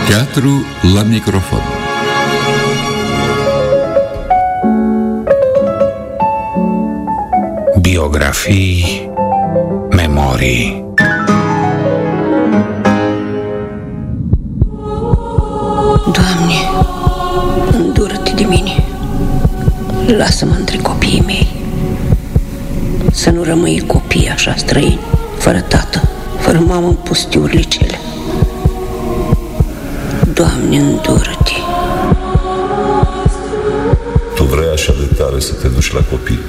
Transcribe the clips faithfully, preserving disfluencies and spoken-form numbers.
Teatru la microfon. Biografii, memorii. Doamne, îndură-te de mine. Lasă-mă între copiii mei. Să nu rămâi copii așa străini, fără tată, fără mamă în pustiurile cele. Doamne, îndură-te. Tu vrei așa de tare să te duci la copii?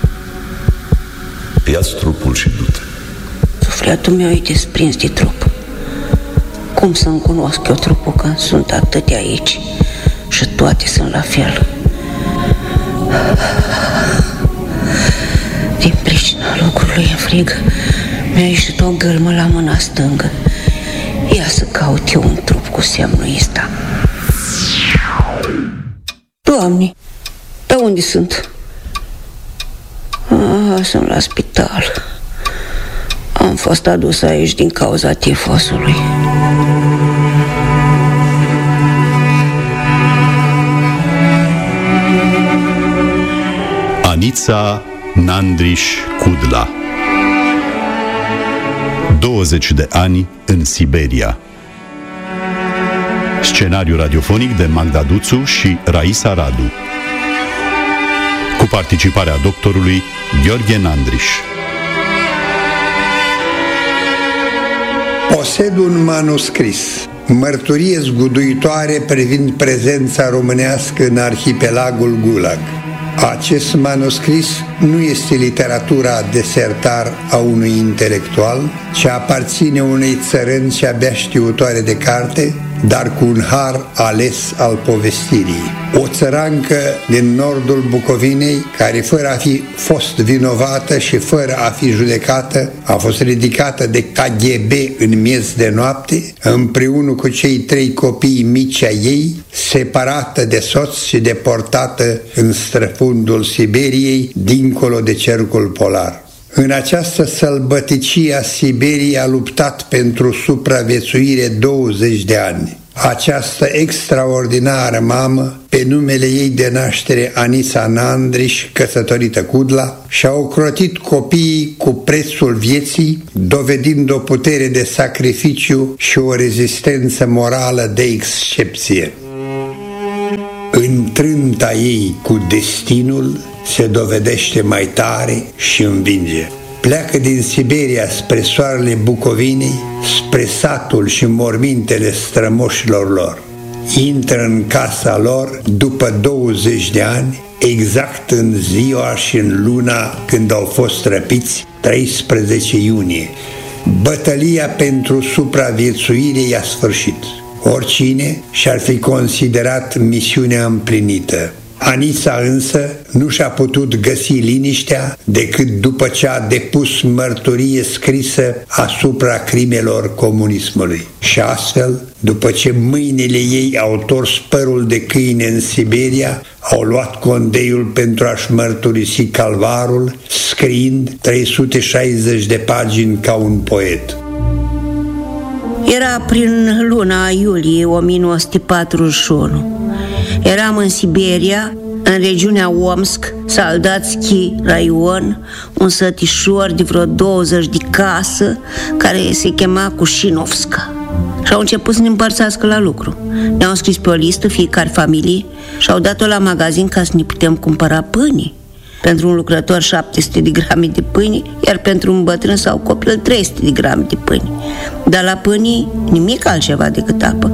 Ia-ți trupul și du-te. Sufletul meu e desprins de trup. Cum să-mi cunosc eu trupul când sunt atâtea aici și toate sunt la fel? Din pricina lucrului în frig mi-a ieșit o gâlmă la mâna stângă. Ia să caut eu un trup cu semnul ăsta. Doamne, dar unde sunt? Ah, sunt la spital. Am fost adus aici din cauza tifosului. Anița Nandriș Kudla. douăzeci de ani în Siberia. Scenariu radiofonic de Magda Duțu și Raisa Radu, cu participarea doctorului Gheorghe Nandriș. Posed un manuscris, mărturie zguduitoare privind prezența românească în arhipelagul Gulag. Acest manuscris nu este literatura desertar a unui intelectual, ci aparține unei țărâni și abia știutoare de carte, dar cu un har ales al povestirii. O țărancă din nordul Bucovinei, care fără a fi fost vinovată și fără a fi judecată, a fost ridicată de K G B în miez de noapte, împreună cu cei trei copii mici ai ei, separată de soț și deportată în străfundul Siberiei, dincolo de cercul polar. În această sălbăticie a Siberiei a luptat pentru supraviețuire douăzeci de ani. Această extraordinară mamă, pe numele ei de naștere Anița Nandriș, căsătorită Kudla, și-a ocrotit copiii cu prețul vieții, dovedind o putere de sacrificiu și o rezistență morală de excepție. În trânta ei cu destinul, se dovedește mai tare și învinge. Pleacă din Siberia spre soarele Bucovinei, spre satul și mormintele strămoșilor lor. Intră în casa lor după douăzeci de ani, exact în ziua și în luna când au fost răpiți, treisprezece iunie. Bătălia pentru supraviețuire i-a sfârșit. Oricine și-ar fi considerat misiunea împlinită. Anița însă nu și-a putut găsi liniștea decât după ce a depus mărturie scrisă asupra crimelor comunismului. Și astfel, după ce mâinile ei au tors părul de câine în Siberia, au luat condeiul pentru a-și mărturisi calvarul, scriind trei sute șaizeci de pagini ca un poet. Era prin luna iulie o mie nouă sute patruzeci și unu. Eram în Siberia, în regiunea Omsk, Saldatski raion, un sătișor de vreo douăzeci de casă care se chema Cușinovska. Și au început să ne împărțească la lucru. Ne-au scris pe o listă fiecare familie și au dat-o la magazin ca să ne putem cumpăra pâine. Pentru un lucrător șapte sute de grame de pâine, iar pentru un bătrân sau copil trei sute de grame de pâine. Dar la pâine nimic altceva decât apă.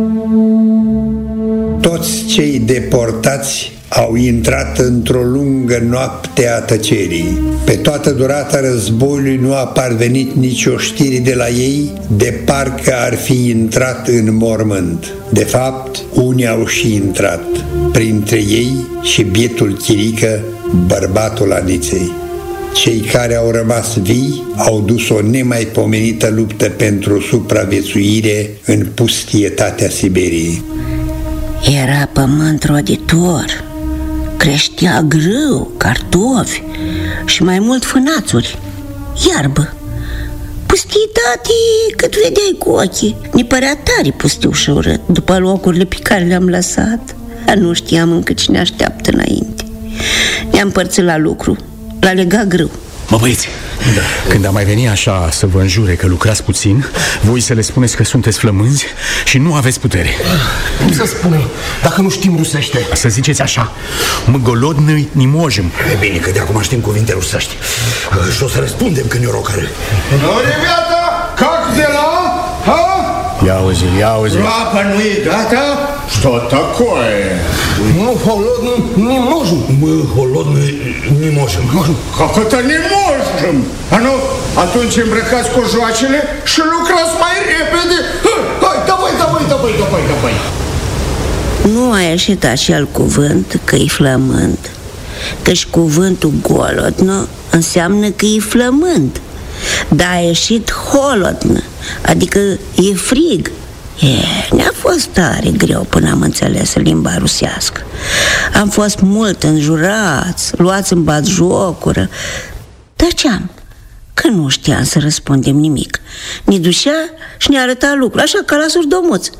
Toți cei deportați au intrat într-o lungă noapte a tăcerii. Pe toată durata războiului nu a parvenit nicio știre de la ei, de parcă ar fi intrat în mormânt. De fapt, unii au și intrat, printre ei și bietul Chirică, bărbatul Aniței. Cei care au rămas vii au dus o nemaipomenită luptă pentru supraviețuire în pustietatea Siberiei. Era pământ roditor, creștea grâu, cartofi și mai mult fânațuri, iarbă. Păi Pustietate cât vedeai cu ochii. Ne părea tare pustiu și urât după locurile pe care le-am lăsat. Dar nu știam încă cine așteaptă înainte. Ne-am împărțit la lucru. L-a legat greu. Mă băieți, da. Când am mai venit așa să vă înjure că lucrați puțin, voi să le spuneți că sunteți flămânzi și nu aveți putere. Cum să spunem, dacă nu știm rusește? Să ziceți așa: măgolodnăi nimojim. E bine că de acum știm cuvinte rusești și o să răspundem când e rocare. No, rебята, как dela? Ha? Ia auzi, ia auzi. Apa nu e gata? Что такое? Мы холодно не можем. Мы холодно не можем. Как это не можем? А ну, atunci îmbrăcați cojoacele și lucrați mai repede. Hai, давай, давай, давай, давай, давай. Nu a ieșit acel cuvânt că e flământ, căci cuvântul golodnă înseamnă că e flământ. Dar a ieșit holodnă, adică e frig. E, ne-a fost tare greu până am înțeles limba rusească. Am fost mult înjurați, luați în batjocură. Tăceam, că nu știam să răspundem nimic. Ne ducea și ne arăta lucruri, așa ca la surdomuț.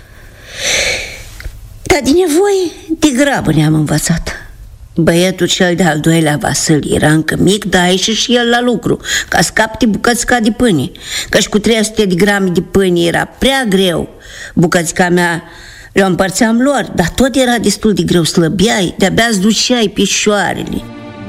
Dar din nevoie, de grabă ne-am învățat. Băietul cel de-al doilea, Vasile, era încă mic, dar a ieșit și el la lucru, ca să capte bucățica de pâine, căci cu trei sute de grame de pâine era prea greu. Bucățica mea le-o împărțeam lor, dar tot era destul de greu, slăbeai, de-abia îți duceai picioarele.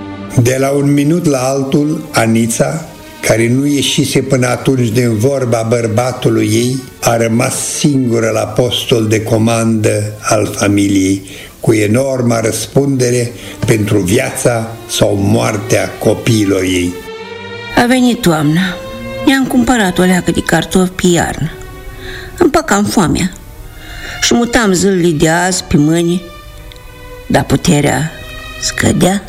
De la un minut la altul, Anița, care nu ieșise până atunci din vorba bărbatului ei, a rămas singură la postul de comandă al familiei, cu enorma răspundere pentru viața sau moartea copiilor ei. A venit toamna. Ne-am cumpărat o leacă de cartofi pe iarnă. Împăcam foamea și mutam zilele de azi pe mâini, dar puterea scădea.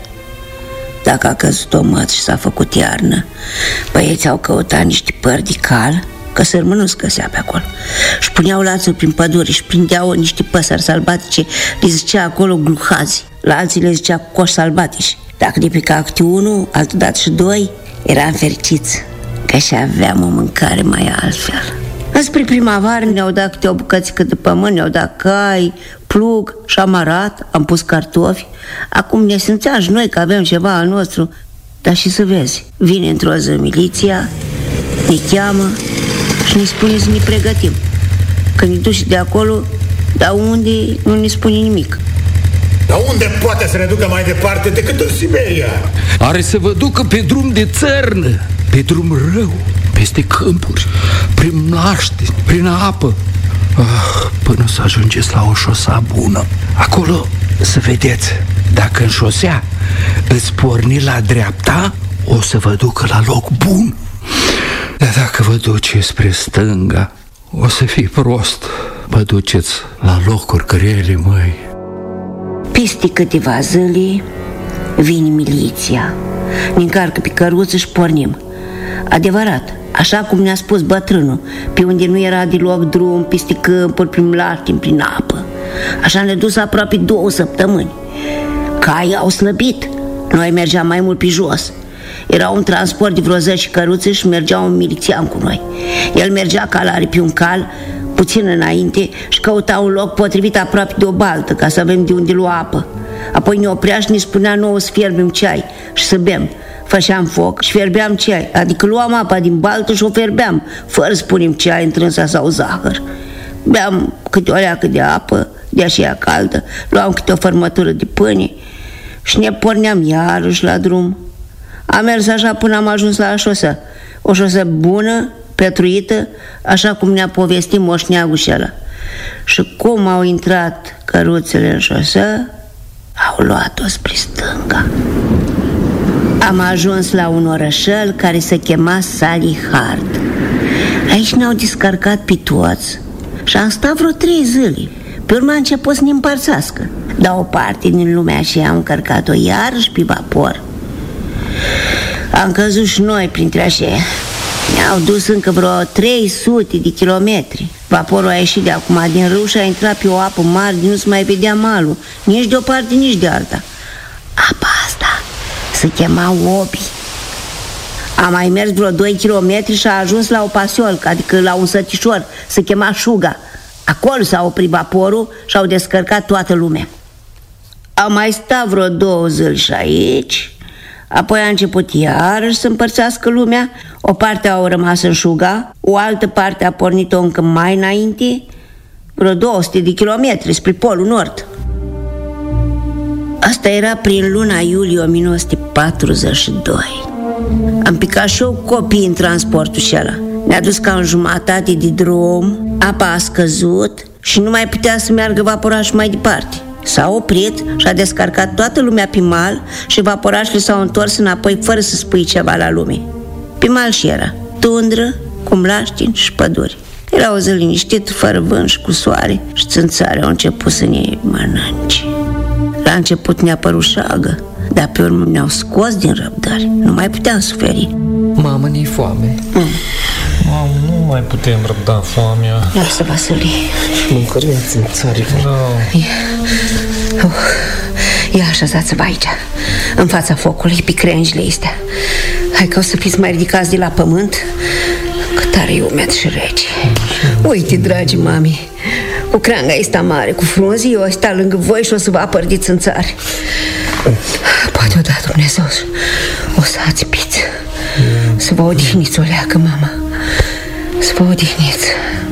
Dacă a căzut o măț și s-a făcut iarnă, băieții au căutat niște păr de cal, că sărmă nu scăsea pe acolo, și puneau lațuri prin pădure și prindeau niște păsări sălbatice, le zicea acolo gluhazi, la alții le zicea coși sălbatici. Dacă le pica câte unul, altădată și doi, eram fericiți, că și aveam o mâncare mai altfel. Înspre primăvară ne-au dat câte o bucățică de pământ, ne-au dat cai, plug și am arat, am pus cartofi. Acum ne simțeam și noi că avem ceva al nostru. Dar și să vezi, vine într-o zi miliția, ne cheamă și ne spune să ne pregătim. Când ne duci de acolo, dar unde nu ne spune nimic. Dar unde poate să ne ducă mai departe decât în Siberia? Are să vă ducă pe drum de țărnă, pe drum rău, peste câmpuri, prin mlaște, prin apă, ah, până să ajungeți la o șosea bună. Acolo să vedeți, dacă în șosea îți porni la dreapta, o să vă ducă la loc bun. Dar dacă vă duceți spre stânga, o să fii prost. Vă duceți la locuri grele, măi. Peste câteva zile vine miliția, ne încarcă pe căruță și pornim. Adevărat, așa cum ne-a spus bătrânul, pe unde nu era deloc drum, peste câmpuri, prin mlaștini, prin apă. Așa ne-a dus aproape două săptămâni. Caii au slăbit, noi mergeam mai mult pe jos. Era un transport de vreo zece căruțe și mergea un milițian cu noi. El mergea calare pe un cal, puțin înainte, și căuta un loc potrivit aproape de o baltă, ca să avem de unde lua apă. Apoi ne oprea și ne spunea nouă să fierbem ceai și să bem. Făceam foc și fierbeam ceai, adică luam apa din baltă și o fierbeam, fără să punem ceai în trânsa sau zahăr. Beam câte o leacă de apă, de aceea caldă, luam câte o fărmătură de pâine și ne porneam iarăși la drum. Am mers așa până am ajuns la șosea, o șosea bună, petruită, așa cum ne-a povestit moșneagul și ăla. Și cum au intrat căruțele în șosea, au luat-o spre stânga. Am ajuns la un orășel care se chema Salihard. Aici ne-au descărcat pe toți și am stat vreo trei zile. Pe urmă a început să ne împărțească, dar o parte din lumea aceea am încărcat-o iarăși pe vapor. Am căzut și noi printre aceia. Ne-au dus încă vreo trei sute de kilometri. Vaporul a ieșit de acum din râu și a intrat pe o apă mare de nu se mai vedea malul, nici de o parte, nici de alta. Apa asta se chema Obi. A mai mers vreo doi kilometri și a ajuns la o pasiolcă, adică la un sătișor, se chema Șuga. Acolo s-a oprit vaporul și au descărcat toată lumea. A mai stat vreo două zile și aici, apoi a început iarăși să împărțească lumea. O parte au rămas în Șuga, o altă parte a pornit-o încă mai înainte, vreo două sute de kilometri spre Polul Nord. Asta era prin luna iulie o mie nouă sute patruzeci și doi. Am picat și eu copii în transportul ăla. Ne-a dus ca în jumătate de drum, apa a scăzut și nu mai putea să meargă vaporașul mai departe. S-a oprit și a descarcat toată lumea pe mal și vaporașele s-au întors înapoi fără să spui ceva la lume. Pe mal și era tundră, cu mlaștini și păduri. Era o zi liniștită, fără vânt și cu soare, și țânțarea au început să ne mănânce. La început ne-a părut șagă, dar pe urmă ne-au scos din răbdare. Nu mai puteam suferi. Mamă, ne-i foame. mm. Mamă, nu mai putem răbda foamea. Lasă, Vasile. Mâncăreați în țară. Da. Ia, uh, ia așezați-vă aici, în fața focului, pe crengile astea. Hai că o să fiți mai ridicați de la pământ, că tare e umed și rece. Uite, dragi mami, cu creanga asta mare, cu frunzii, eu o sta lângă voi și o să vă apărdiți în țară. Poate o da Dumnezeu, o să ațipiți. Să vă odihniți o leacă, mama. Să vă odihniți.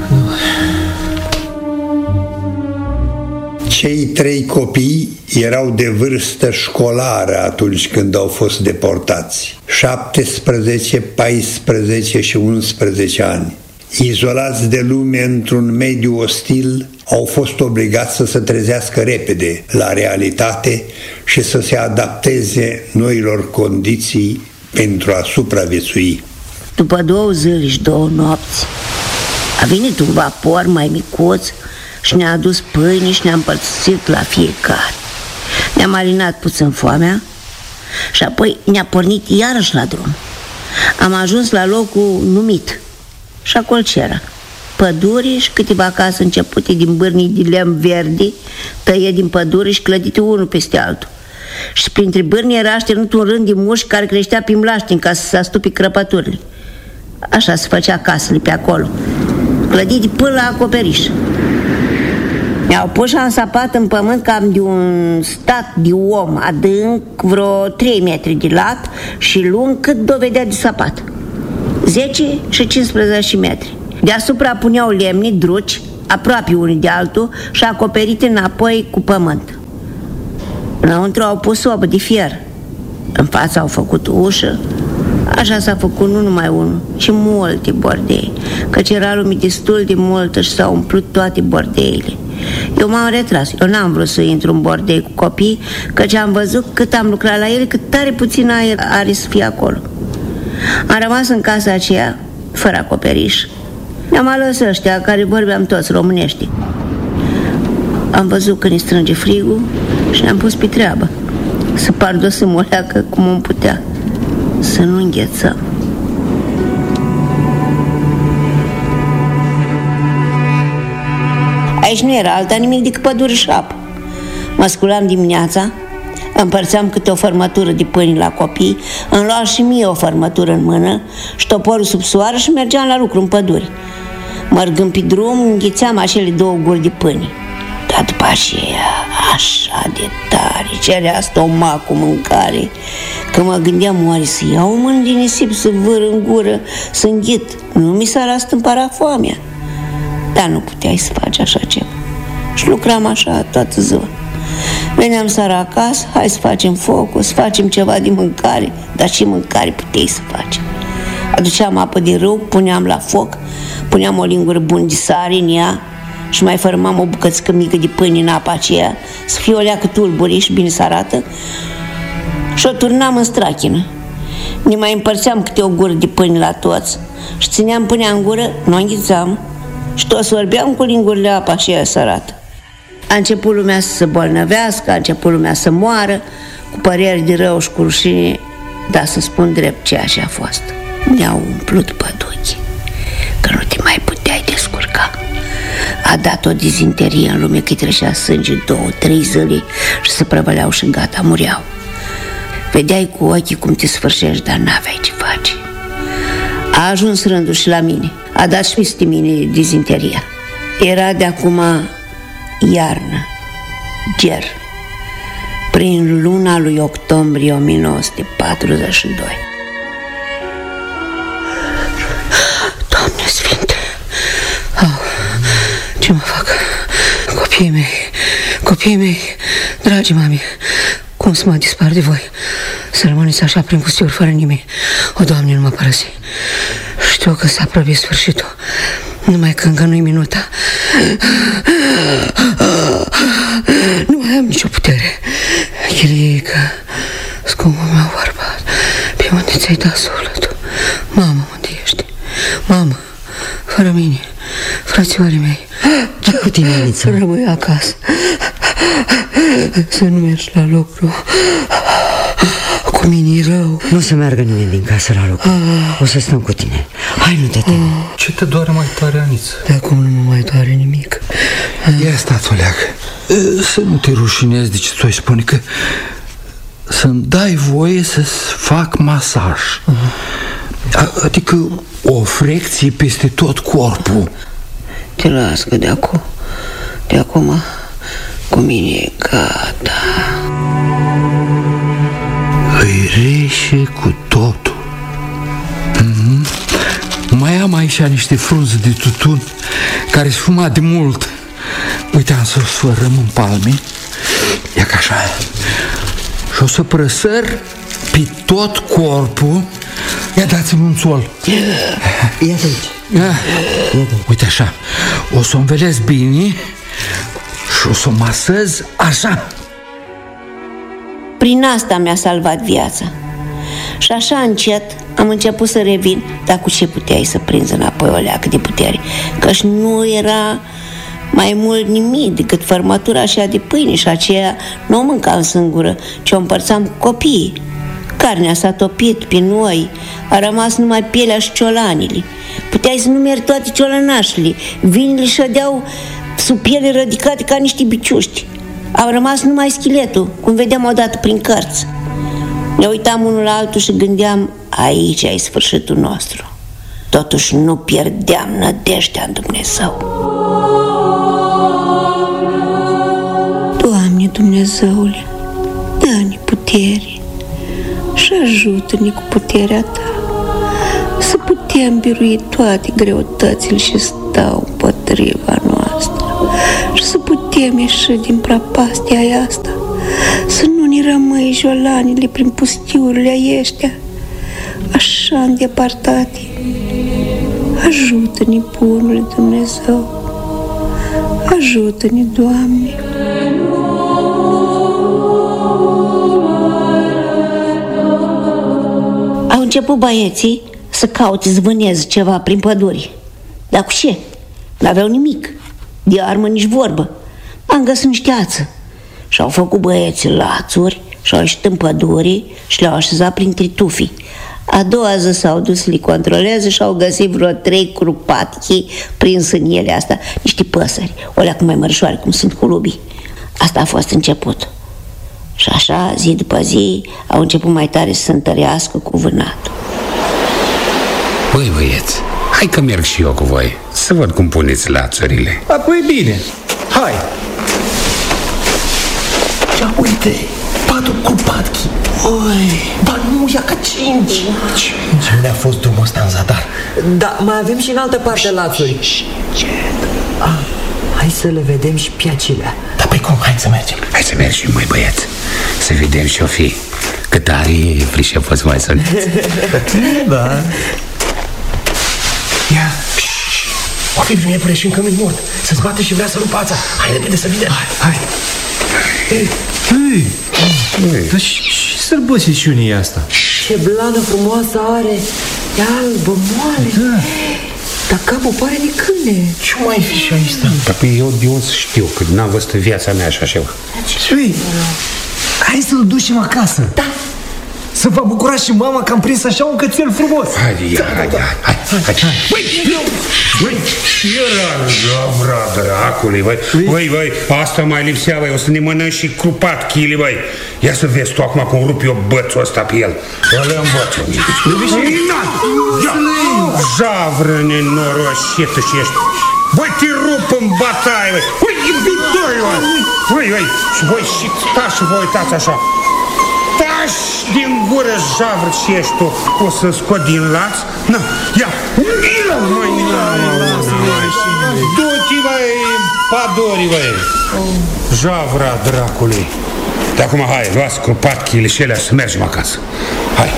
Cei trei copii erau de vârstă școlară atunci când au fost deportați. șaptesprezece, paisprezece și unsprezece ani. Izolați de lume într-un mediu ostil, au fost obligați să se trezească repede la realitate și să se adapteze noilor condiții pentru a supraviețui. După două zile și două nopți a venit un vapor mai micuț și ne-a adus pâine și ne-a împărțit la fiecare. Ne-am alinat puțin foamea și apoi ne-a pornit iarăși la drum. Am ajuns la locul numit și acolo ce era? Păduri și câteva case începute din bârnii de lemn verde, tăie din pădure și clădite unul peste altul. Și printre bârni era așternut un rând de mușchi care creștea pe mlaștini ca să se astupe crăpăturile. Așa se făcea casele pe acolo, clădite până la acoperiș. Mi-au pus și am sapat în pământ cam de un stat de om, adânc vreo trei metri de lat și lung cât dovedea de sapat, zece și cincisprezece metri. Deasupra puneau lemni, druci, aproape unii de altul și acoperite înapoi cu pământ. Înăuntru au pus sobă de fier. În față au făcut ușă. Așa s-a făcut nu numai unul, ci multe bordei, căci era lume destul de multă și s-au umplut toate bordeile. Eu m-am retras, eu n-am vrut să intru în bordei cu copii, căci am văzut cât am lucrat la ele, cât tare puțin aer are să fie acolo. Am rămas în casa aceea, fără acoperiș. Ne-am ales ăștia care vorbeam toți românești. Am văzut că ne strânge frigul și ne-am pus pe treabă să pardosăm o leacă cum îmi putea, să nu înghețăm. Aici nu era alta nimic decât pădure și apă. Mă sculam dimineața, împărțeam câte o fărmătură de pâine la copii, îmi luam și mie o fărmătură în mână și toporul sub soară și mergeam la lucru în pădure. Mărgând pe drum, înghețeam acele două guri de pâine. Dar după aceea, așa de tare cerea stomacul mâncare, că mă gândeam oare să iau o mână din nisip, să vâr în gură, să înghit. Nu mi s-ar astâmpăra foamea. Dar nu puteai să faci așa ceva. Și lucram așa toată ziua. Veneam seara acasă, hai să facem focul, să facem ceva de mâncare, dar și mâncare puteai să faci. Aduceam apă de râu, puneam la foc, puneam o lingură bună de sare în ea și mai fărâmam o bucățică mică de pâine în apa aceea, să fie o leacă tulburi și bine să arată, și o turnam în strachină. Ne mai împărțeam câte o gură de pâine la toți și țineam pâinea în gură, nu o înghițeam și toți sorbeam cu lingurile apa aceea sărată. A început lumea să se bolnăvească, a început lumea să moară, cu păreri de rău și cu rușine, dar să spun drept ceea ce a fost. Ne-au umplut păduchi, că nu te mai puteai descurca. A dat o dizinterie în lume, că trecea sânge două, trei zile și se prăvăleau și gata, mureau. Vedeai cu ochii cum te sfârșești, dar n-aveai ce face. A ajuns rândul și la mine. A dat și peste mine dizinteria. Era de acum iarnă, ger, prin luna lui octombrie o mie nouă sute patruzeci și doi. Doamne Sfinte! Oh, ce mă fac? Copiii mei, copiii mei, dragi mami, cum să mă dispar de voi? Să rămâneți așa prin pustiuri fără nimeni. O, Doamne, nu mă părăsi. Știu că s-a prăbit sfârșitul, numai că încă nu-i minuta. Nu mai am nicio putere. Chirică, scumpul meu bărbat, pe unde ți-ai dat sufletul? Mamă, unde ești? Mamă, fără mine, frățiorii mei, ce cu tine, Aniță? Rămâi acasă, să nu mergi la lucru. Cu mine e rău. Nu să meargă nimeni din casă la lucru. O să stăm cu tine. Hai, nu te teme. Ce te doare mai tare, Aniță? De acum nu mă mai doare nimic. Ia stat, Oleac, să nu te rușinezi de ce ți-o spune, că să-mi dai voie să-ți fac masaj. uh-huh. Adică o frecție peste tot corpul. Te las că de acum De acum cu mine e gata. Îi reșe cu totul. mm-hmm. Mai am aici niște frunze de tutun care s-au fumat de mult. Uite, am să o sfărăm în palme. Ia ca așa. Și o să prăsăr pe tot corpul. Ia dați-mi un țol. Ia de aici. Ia. Uite așa. O să o învelesc bine și o să o masez așa. Prin asta mi-a salvat viața. Și așa încet am început să revin. Dar cu ce puteai să prinzi înapoi o leacă de putere? Căci nu era mai mult nimic decât fărmătura așa de pâine. Și aceea nu o mâncam singură, ci o împărțam cu copiii. Carnea s-a topit pe noi, a rămas numai pielea și ciolanile. Puteai să numeri toate ciolănașele. Vinile șădeau sub piele rădicate ca niște biciuști. Am rămas numai scheletul, cum vedeam odată prin cărți. Ne uitam unul la altul și gândeam, aici e sfârșitul nostru. Totuși nu pierdeam nădejdea în Dumnezeu. Doamne Dumnezeule, dă-ne putere și ajută-ne cu puterea Ta să putem birui toate greutățile și stau împotriva noastră și să putem ieși din prapastia asta, să nu ne rămâi jolanile prin pustiurile aieștea așa îndepărtate. Ajută-ne, bunule Dumnezeu, ajută-ne, Doamne. Au început băieții să caute zvâneze ceva prin păduri. Dar cu ce? N-aveau nimic. De armă nici vorbă. Am găsit niște ață. Și-au făcut băieții lațuri și-au ieșit în păduri și le-au așezat printre tufii. A doua zi s-au dus să le controleze și au găsit vreo trei crupatchi prins în ele astea, niște păsări, o leacă mai mărșoare cum sunt hulubii. Asta a fost început. Și așa, zi după zi, au început mai tare să se întărească cu vânatul. Băi, băieți, hai că merg și eu cu voi, să văd cum puneți lațurile. Apoi bine, hai. Ia uite, patru crupatchi. Oi, ba nu, ia ca cinci. Ce ne-a fost drumul ăsta în zadar. Da, mai avem și în altă parte lațuri. Ah, hai să le vedem și pe acelea. Dar pe cum? Hai să mergem. Hai să mergem, măi, băieți, să vedem și-o fi. Cât tare pricepuți mai suneți. Da. Ia. O fi primit până și încă nu-i mort. Se-ți bate și vrea să rup ața. Hai repede să vedem. Hai, hai. Ei, ei. Dar și sărbăsiciunii asta? Ce blană frumoasă are. E albă, moale. Da. Dar capul pare de câine. Ce mai fi și aici? Dar păi eu de unde să știu, că n-am văzut în viața mea așa ceva. Ei, hai să-l ducem acasă. Da. Să vă bucurați și mama că am prins așa un cățel frumos. Hai, ia, hai, hai, hai, hai. Băi, băi, era javra dracului, băi. Băi, băi, asta mai lipsea, băi, o să ne mănânci și crupat chili, băi. Ia să vezi tu acum cum rupi eu bățul ăsta pe el. Ăla învăț-o. Javră nenorocită și ești. Băi, te rup în bataie, băi. Băi, iubitori, băi. Băi, băi, și voi și stați și vă uitați așa. Tași din gură, javră și ești tu. O să scot din laț. Na, ia. Măi, du-te, băi, padori, băi. Javra dracului. De acum, hai, luați crupat chilișelea să mergem acasă. Hai.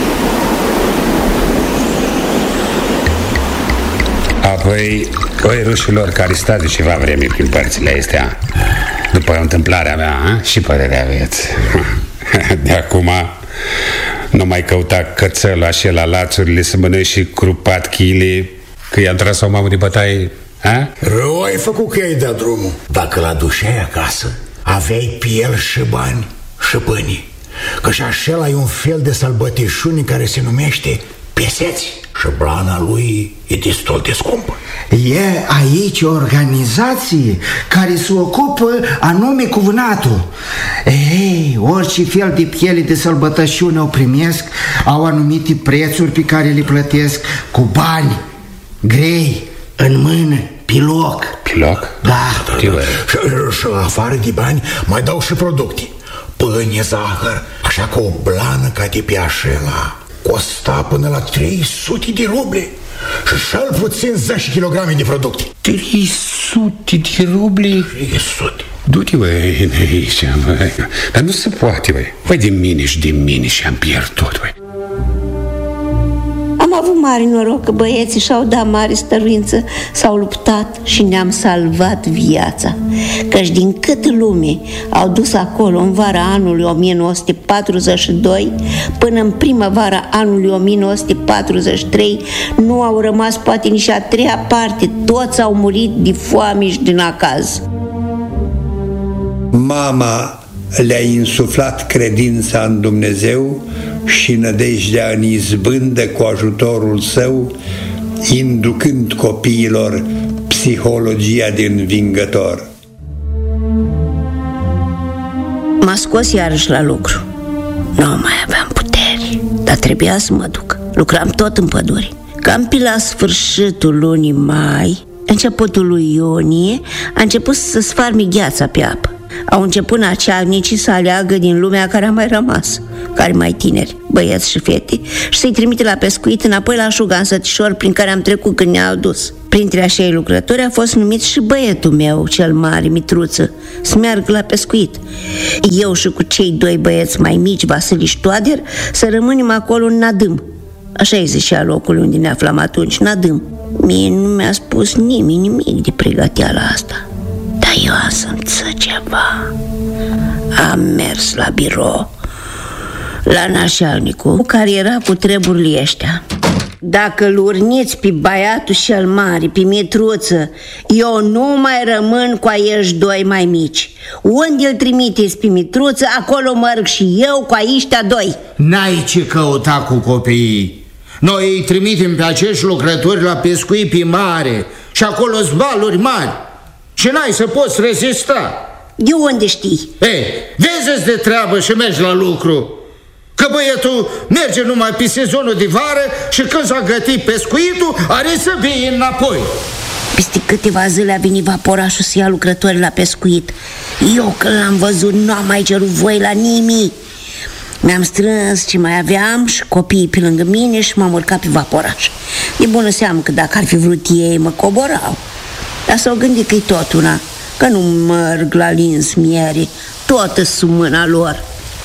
Apoi, voi rușilor care stați de ceva vreme prin părțile astea, după întâmplarea mea, a? Și părerea aveți. De acum nu mai căuta cățelul așa la lațurile să mănânci și crupat chili, că i-am tras o mamă de bătaie, a? Rău ai făcut că i-ai dat drumul. Dacă la dușeai acasă, aveai piel și bani și bănii. Că și așa e un fel de sălbătișuni care se numește peseți. Și blana lui e destul de scumpă. E aici o organizație care se ocupă anume cu vânatul. Ei, orice fel de piele de sălbătășiune o primesc, au anumite prețuri pe care le plătesc cu bani grei, în mână, pe loc. Pe loc? Da, da, da, da. Și, și afară de bani mai dau și producte. Pâine, zahăr, așa că o blană ca de pe așela costa până la trei sute de ruble și cel puțin zece kilograme de producte. trei sute de ruble? trei sute. Du-te, băi, aici, băi. Dar nu se poate, băi. Băi, de mine și de mine și am pierdut, băi. Am avut mare noroc că băieții și-au dat mare stăruință, s-au luptat și ne-am salvat viața. Căci din cât lume au dus acolo în vara anului o mie nouă sute patruzeci și doi până în primăvara anului o mie nouă sute patruzeci și trei, nu au rămas poate nici a treia parte, toți au murit de foame și din acaz. Mama le-a insuflat credința în Dumnezeu și nădejdea în izbândă cu ajutorul său, inducând copiilor psihologia de învingător. M-a scos iarăși la lucru. Nu mai aveam puteri, dar trebuia să mă duc. Lucram tot în pădure. Cam pe la sfârșitul lunii mai, începutul lui iunie, a început să sfarme gheața pe apă. Au început nacealnicii să aleagă din lumea care a mai rămas, care mai tineri, băieți și fete, și să-i trimite la pescuit înapoi la Șuga, în sătișor prin care am trecut când ne-au dus. Printre acei lucrători a fost numit și băietul meu, cel mare, Mitruță, să meargă la pescuit. Eu și cu cei doi băieți mai mici, Vasili și Toader, să rămânem acolo în Nadâm. Așa îi zicea locul unde ne aflam atunci, Nadâm. Mie nu mi-a spus nimeni nimic de pregăteala asta. Dar eu am simțit ceva. Am mers la birou, la nașalnicul care era cu treburile ăștia. Dacă-l urniți pe băiatul cel mare, pe Mitruță, eu nu mai rămân cu aieși doi mai mici. Unde îl trimiteți pe Mitruță, acolo merg și eu cu aiștia doi. N-ai ce căuta cu copiii. Noi îi trimitem pe acești lucrători la pescuit pe mare și acolo-s valuri mari și n-ai să poți rezista. De unde știi? Ei, vezi-ți de treabă și mergi la lucru. Că băietul merge numai pe sezonul de vară și când s-a gătit pescuitul, are să vie înapoi. Peste câteva zile a venit vaporașul să ia lucrători la pescuit. Eu când l-am văzut nu am mai cerut voie la nimic. Mi-am strâns ce mai aveam și copiii pe lângă mine și m-am urcat pe vaporaș. E bună seamă că dacă ar fi vrut ei mă coborau. Dar s-au gândit că-i tot una, că nu merg la lins miere, toată sub mâna lor.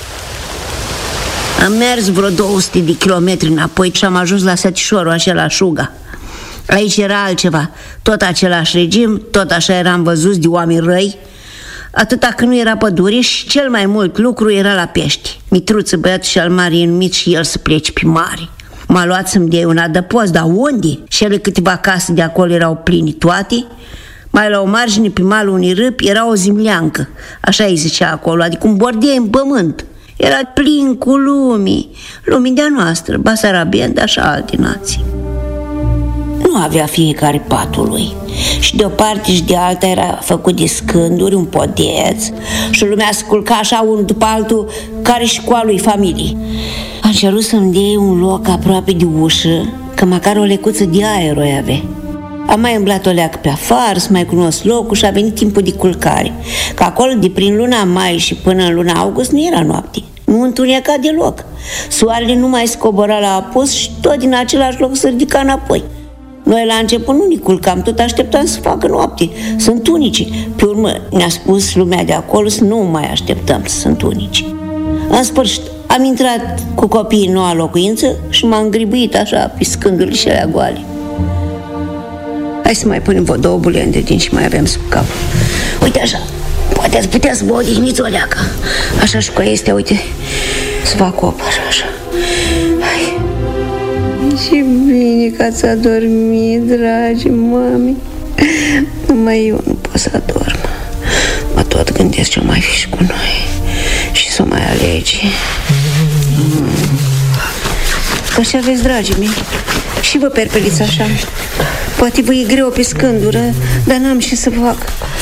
Am mers vreo două sute de kilometri înapoi și am ajuns la sătișorul acela Șuga. Aici era altceva, tot același regim, tot așa eram văzuți de oameni răi, atâta că nu era pădure și cel mai mult lucru era la pești. Mitruță, băiatul cel mare, e numit și el să plece pe mare. M-a luat să-mi dea un adăpost, dar unde? Și ele câteva case de acolo erau pline toate. Mai la o margine pe malul unui râp era o zimleancă, așa îi zicea acolo, adică un bordei în pământ. Era plin cu lumii, lumii de-a noastră, basarabieni, dar și alte nații. Nu avea fiecare patul lui și de o parte și de alta era făcut de scânduri, un podeț, și lumea se culca așa unul după altul, care și cu a lui familie. Am cerut să-mi dea un loc aproape de ușă, că măcar o lecuță de aer o avea. Am mai îmblat o leacă pe afară, să mai cunosc locul și a venit timpul de culcare, că acolo de prin luna mai și până în luna august nu era noapte, nu întuneca deloc. Soarele nu mai scobora la apus și tot din același loc se ridica înapoi. Noi la început nu ne culcam, tot așteptam să facă noapte, sunt unici. Pe urmă ne-a spus lumea de acolo să nu mai așteptăm să sunt unici. În sfârșit, am intrat cu copiii în noua locuință și m-am îngribuit așa pe scândurile și alea goale. Hai să mai punem două buleni de din și mai avem sub cap. Uite așa, poate ați putea să vă odihniți o leacă. Așa și cu este, uite, să fac opă așa, așa. Hai. Ce bine că ați adormit, dragi mami. Numai eu nu pot să adorm. Mă tot gândesc ce mai fi și cu noi și să mai alege. Mm. Că și aveți, dragii mei, și vă perpeliți așa. Poate vă e greu pe scândură, dar n-am și să fac.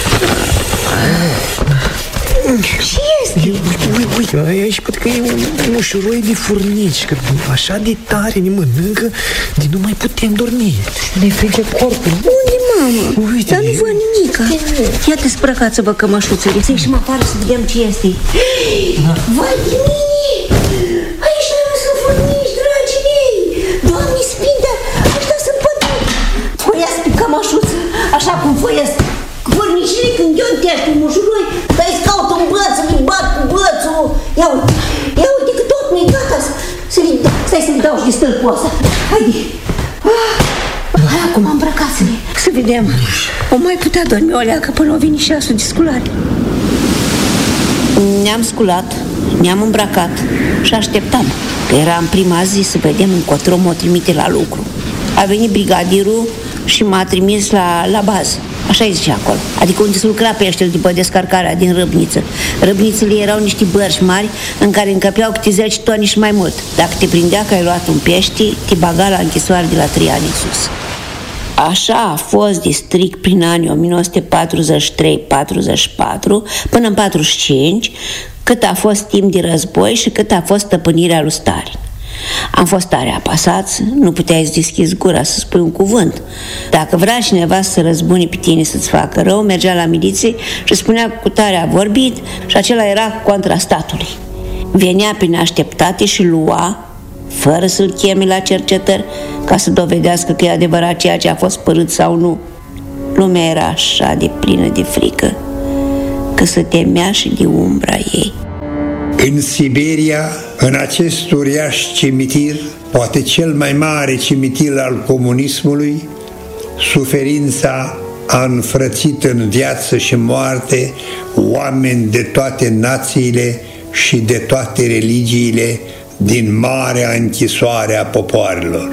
Ce este? Uite, uite, aici poate că e un, un ușuroi de furnici, că așa de tare ne mănâncă, de nu mai putem dormi. Ne frige corpul. Unde, mamă? Uite, dar nu văd nimica. Iată, sprăcați-vă cămășuțele. Să ieșim afară să vedem ce este. Da. Vai de mine! Aici n-am să furnici, dragii mei! Doamne Sfinte, ăștia sunt pături! Foiesc pe cămășuță, așa cum foiesc furnicile când eu întești pe mușuroi, dar îi scaut în băță, îi bat cu bățul. Ia uite, ia uite că tot nu-i gata să le dau. Stai să le dau și de stâlpul ăsta. Haide! Ah, hai acum îmbrăcați-le, să vedem. O mai putea dormi o leacă până o veni și asul de sculare. Ne-am sculat, ne-am îmbrăcat și așteptam, că era în prima zi să vedem încotro mă trimite la lucru. A venit brigadierul și m-a trimis la, la bază. Așa-i zice acolo, adică unde se lucra peștele după descărcarea din râbniță. Râbnițele erau niște bărci mari în care încăpeau câte zece toni și mai mult. Dacă te prindea că ai luat un pește, te baga la închisoare de la trei ani în sus. Așa a fost de strict prin anii o mie nouă sute patruzeci și trei patruzeci și patru până în patruzeci și cinci, cât a fost timp de război și cât a fost stăpânirea lui Stalin. Am fost tare apasați, nu puteai să deschizi gura să spui un cuvânt. Dacă vrea cineva să răzbune pe tine să-ți facă rău, mergea la miliție și spunea cu tare a vorbit și acela era contra statului. Venea prin așteptate și lua, fără să-l cheme la cercetări, ca să dovedească că e adevărat ceea ce a fost părât sau nu. Lumea era așa de plină de frică că se temea și de umbra ei. În Siberia, în acest uriaș cimitir, poate cel mai mare cimitir al comunismului, suferința a înfrățit în viață și moarte oameni de toate națiile și de toate religiile din marea închisoare a popoarelor.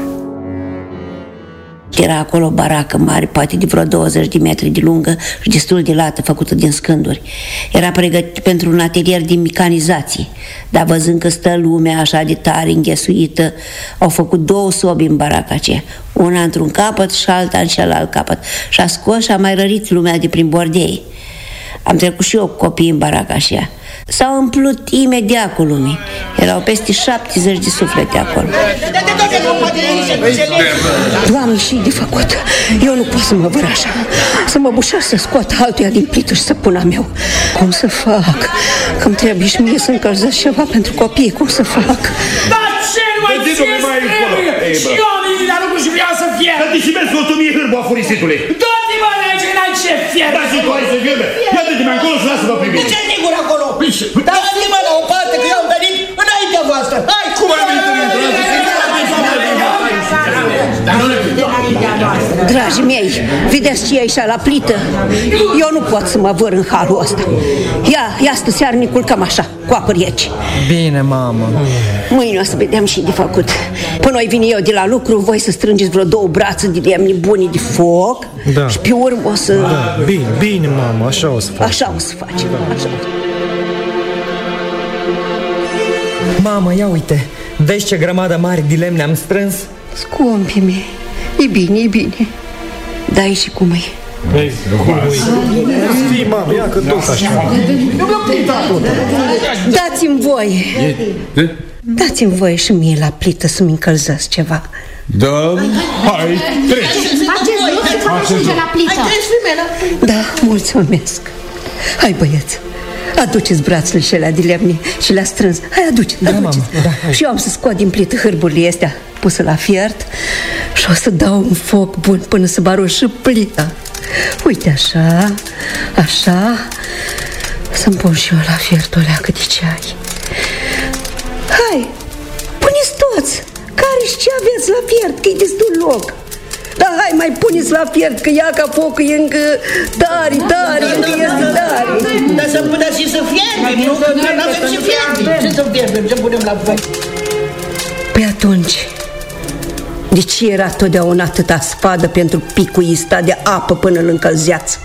Era acolo o baracă mare, poate de vreo douăzeci de metri de lungă și destul de lată, făcută din scânduri. Era pregătit pentru un atelier de mecanizație, dar văzând că stă lumea așa de tare înghesuită, au făcut două sobi în baraca aceea, una într-un capăt și alta în celălalt capăt, și a scos și a mai rărit lumea de prin bordei. Am trecut și eu cu copiii în baraca aceea. S-au umplut imediat cu lumii. Erau peste șaptezeci de suflete acolo. Doamne, și de făcut. Eu nu pot să mă văr așa. Să mă bușar să scot altuia din plită și să pun a meu. Cum să fac? Că-mi trebuie și mie să încălzesc ceva pentru copii. Cum să fac? Dar ce nu mai ție trebuie? Și eu am venit la lucru și vreau să fier. Dar și vezi că o tumie hârbă a furisitului. Du-te-mă de aici, n-ai ce fier. Da, și tu ai să fierbe. Ia-te-te mai încolo și lasă-mă privire. De ce sigur acolo? Dați-mă la o parte că eu am venit înaintea voastră. Hai! Cum ai venit înaintea voastră? Dragii mei, vedeți ce e așa la plită? Eu nu pot să mă văr în halul ăsta. Ia, ia stă seară, ne culcăm așa, cu apă rece. Bine, mamă. Mâine o să vedem și de făcut. Până o vine eu de la lucru, voi să strângeți vreo două brațe de lemne bune de foc. Da. Și pe urmă o să... Da, bine, bine, mamă, așa o să facem. Așa o să facem, așa o să facem. Mamă, ia uite, vezi ce grămadă mare de lemne am strâns? Scumpii mei, e bine, e bine. Dai și cum e? Fii, mamă, ia că tot așa. Dați-mi voie. Dați-mi voie și mie la plită să-mi încălzesc ceva. Da, hai, treci. Faceți la plită. Da, mulțumesc. Hai, băieți, aduceți brațele și alea de lemne și le-a strâns. Hai, aduceți, da, aduceți. Mamă, da, și eu am să scot din plită hârburile astea puse la fiert și o să dau un foc bun până să baroșă plita. Uite așa, așa. Să-mi pun și eu la fiert o leacă de ceai. Hai, puneți toți. Care-și ce aveți la fiert, că e destul loc. Dar hai, mai puneți la fiert, că ia ca focul e încă tare, tare, încă este tare. Dar să putea și să fierbe, nu? Că nu avem ce fierbe. Ce să fierbem, ce punem la foc? Păi atunci, de ce era totdeauna atâta spadă pentru picuista de apă până îl încălzeați?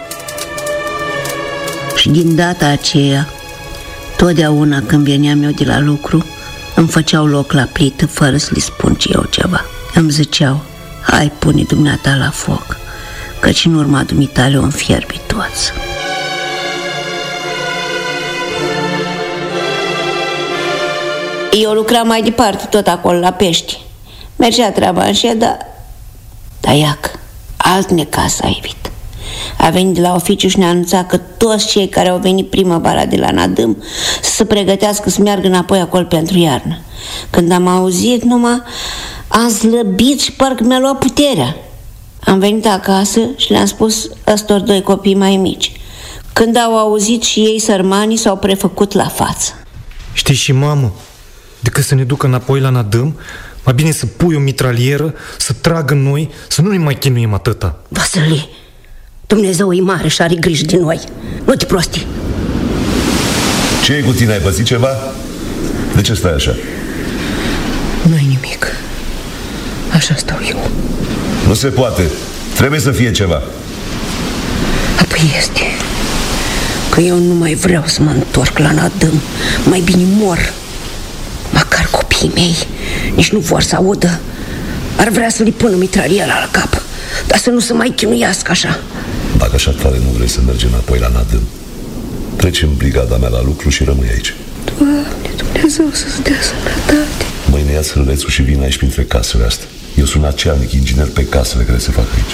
Și din data aceea, totdeauna când veneam eu de la lucru, îmi făceau loc la plită fără să le spun ce eu ceva. Îmi ziceau, hai, pune dumneata la foc, căci în urma dumitale o înfierbi toți. Eu lucram mai departe tot acolo la pești. Mergea treaba așa, dar... Dar iac, alt necas a evit. A venit de la oficiu și ne-a anunțat că toți cei care au venit primăvara de la Nadâm să se pregătească să meargă înapoi acolo pentru iarnă. Când am auzit numai, am slăbit și parcă mi-a luat puterea. Am venit acasă și le-am spus ăstor doi copii mai mici. Când au auzit și ei, sărmanii s-au prefăcut la față. Știi și, mamă, decât să ne ducă înapoi la Nadâm, mai bine să pui o mitralieră, să tragă noi, să nu ne mai chinuim atâta. Vasile, Dumnezeu e mare și are grijă de noi. Nu te prosti. Ce e cu tine? Ai pățit ceva? De ce stai așa? Nu-i nimic. Așa stau eu. Nu se poate. Trebuie să fie ceva. Apoi este că eu nu mai vreau să mă întorc la Nadâm. Mai bine mor. Măcar copiii mei nici nu vor să audă. Ar vrea să li pună mitraliera la cap, dar să nu se mai chinuiască așa. Dacă așa tare nu vrei să mergi înapoi la Nadâm, treci în brigada mea la lucru și rămâi aici. Doamne, Dumnezeu să-ți dea sănătate. Mâine ia sărălețul și vin aici printre casele astea. Eu sunt aceanic, inginer pe casele care se fac aici.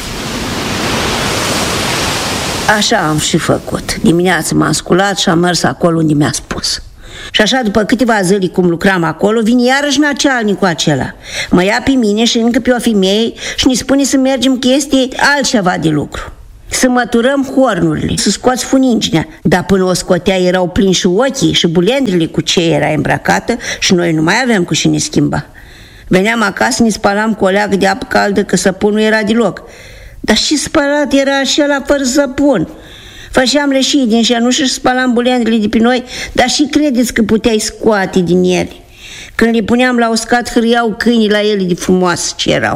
Așa am și făcut. Dimineața m-am sculat și am mers acolo unde mi-a spus. Și așa, după câteva zile cum lucram acolo, vine iarăși nacealnicul acela. Mă ia pe mine și încă pe o femeie și ne spune să mergem chestii altceva de lucru. Să măturăm hornurile, să scoți funinginea. Dar până o scotea erau plini și ochii și bulendrile cu ce era îmbrăcată și noi nu mai aveam cu cine schimba. Veneam acasă, ne spălam cu o leagă de apă caldă, că săpunul era deloc. Dar și spălat era așa fără săpun. Făceam leșii din șenușă și spălam bulendrile de pe noi, dar și credeți că puteai scoate din ele. Când le puneam la uscat, hârâiau câinii la ele de frumoase ce erau.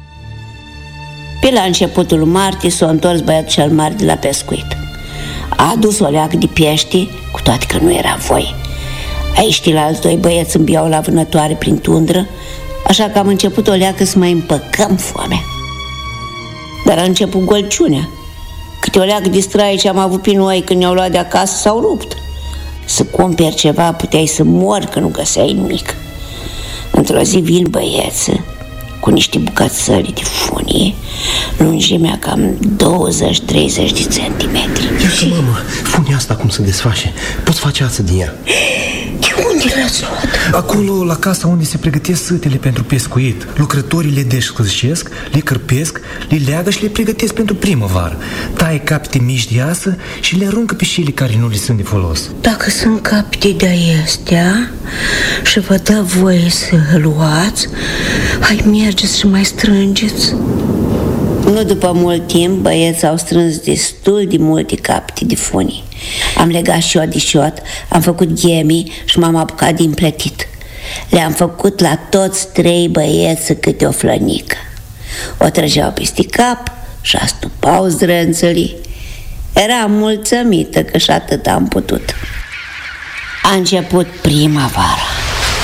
Pe la începutul martie s-a întors băiatul cel mare de la pescuit. A adus o leacă de pește, cu toate că nu era voie. Aici la alți doi băieți îmbiau la vânătoare prin tundră, așa că am început o leacă să mai împăcăm foamea. Dar a început golciunea. Câte o leacă de straie ce am avut pe noi când ne-au luat de acasă s-au rupt. Să cumperi ceva puteai să mori că nu găseai nimic. Într-o zi vin băieță cu niște bucățări de funie, lungimea cam douăzeci treizeci de centimetri. Ia că, mamă, funia asta cum se desface? Poți face ață din ea. De unde l-ați luat? Acolo, la casa unde se pregătesc sâtele pentru pescuit. Lucrătorii le descălșesc, le cărpesc, le leagă și le pregătesc pentru primăvară. Taie capete mici de asă și le aruncă pe cele care nu le sunt de folos. Dacă sunt capete de astea și vă dă voie să luați, hai mergeți și mai strângeți. Nu după mult timp, băieții au strâns destul de multe capete de funii. Am legat șot de șot, am făcut ghemii și m-am apucat din plătit. Le-am făcut la toți trei băieți câte o flănică. O trăgeau peste cap și astupau zdrânțălii. Eram mulțumită că și atât am putut. A început primăvara.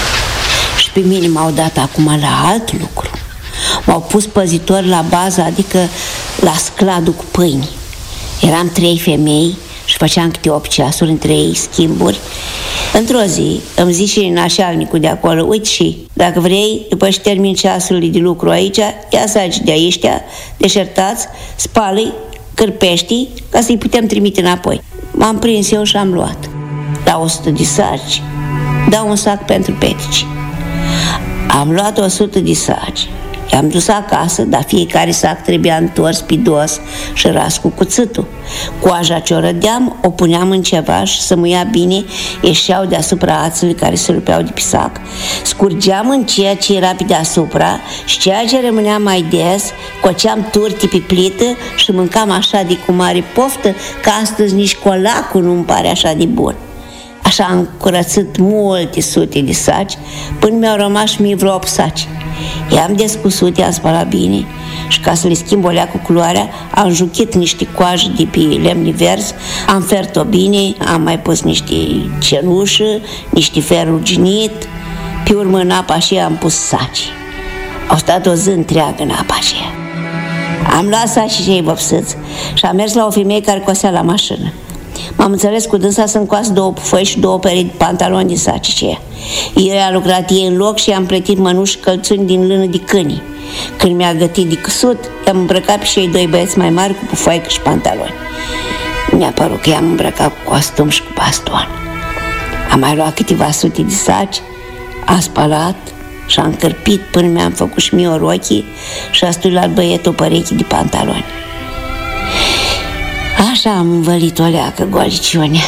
pe mine m-au dat acum la alt lucru. M-au pus păzitor la bază, adică la scladul cu pâini. Eram trei femei și făceam câte opt ceasuri în trei schimburi. Într-o zi îmi zice nașalnicul de acolo: uite, și dacă vrei, după ce termin ceasurile de lucru aici, ia saci de ăștia deșertați, spală-i, cârpești, ca să-i putem trimite înapoi. M-am prins eu și am luat. La o sută de saci dau un sac pentru petici. Am luat o sută de saci, i-am dus acasă, dar fiecare sac trebuia întors pe dos și ras cu cuțitul. Coaja ce o rădeam, o puneam în ceva și să muia bine, ieșeau deasupra ațele care se rupeau de pe sac. Scurgeam în ceea ce era pe deasupra și ceea ce rămânea mai des, coceam turti pe plită și mâncam așa de cu mare poftă, că astăzi nici colacul nu-mi pare așa de bun. Așa am curățit multe sute de saci, până mi-au rămas mie vreo opt saci. I-am descusut, i-am spălat bine și ca să le schimb o leacă culoarea, am juchit niște coaje de pe lemn vers, am fert-o bine, am mai pus niște cenușă, niște fer ruginit, pe urmă în apa aceea am pus saci. Au stat o zi întreagă în apa aceea. Am luat sacii cei vopsiți și am mers la o femeie care cosea la mașină. M-am înțeles cu dânsa să-mi coasă două pufăi și două perechi de pantaloni din saci aceea. Eu a lucrat ei în loc și i-am plătit mănuși și călțuni din lână de câini. Când mi-a gătit de căsut, i-am îmbrăcat pe cei doi băieți mai mari cu pufaică și pantaloni. Mi-a părut că i-am îmbrăcat cu costum și cu baston. Am mai luat câteva sute de saci, am spălat și am cârpit până mi-am făcut și mie o rochie și a studiat băietul o pereche de pantaloni. Așa am învălit o leacă goliciune.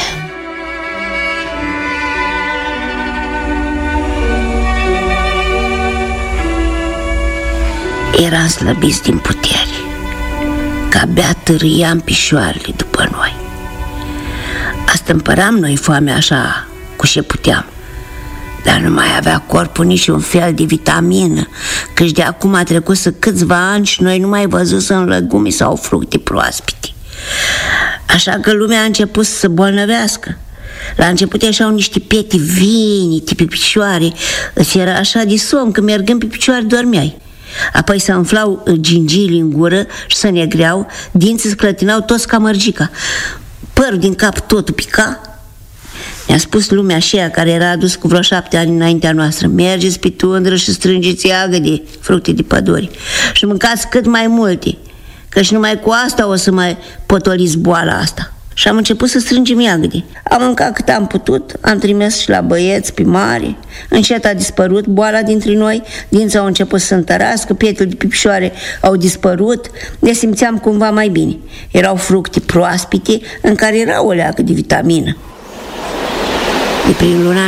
Eram slăbiți din putere, că abia târâiam picioarele după noi. Astâmpăram noi foamea așa cu ce puteam, dar nu mai avea corpul niciun fel de vitamină, căci de acum a trecut să câțiva ani și noi nu mai văzusem legume sau fructe proaspete. Așa că lumea a început să se bolnăvească. La început ieșeau niște piete vinite pe picioare, îți era așa de somn că mergând pe picioare dormeai. Apoi se umflau gingii în gură și se negreau, dinții se clătinau toți ca mărgica, părul din cap totul pica. Ne-a spus lumea aceea care era adus cu vreo șapte ani înaintea noastră: mergeți pe tundră și strângeți iagă de fructe de păduri și mâncați cât mai multe, căci numai cu asta o să mai potoliți boala asta. Și am început să strângem iagăde. Am mâncat cât am putut, am trimis și la băieți pe mare. Încet a dispărut boala dintre noi, dinții au început să se întărească, pietele de pe picioare au dispărut, ne simțeam cumva mai bine. Erau fructe proaspete în care era o leacă de vitamină. De prin luna